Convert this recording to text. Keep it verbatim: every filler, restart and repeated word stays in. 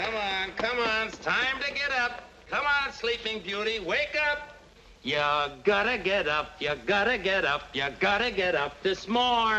Come on, come on. It's time to get up. Come on, Sleeping Beauty. Wake up. You gotta get up. You gotta get up. You gotta get up this morning.